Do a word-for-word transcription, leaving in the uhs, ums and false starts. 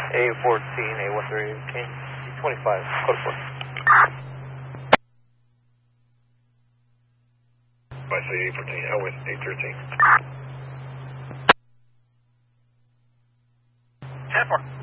A fourteen, A one three, King twenty-five, code four. I say A fourteen, Elwin, A thirteen. ten four.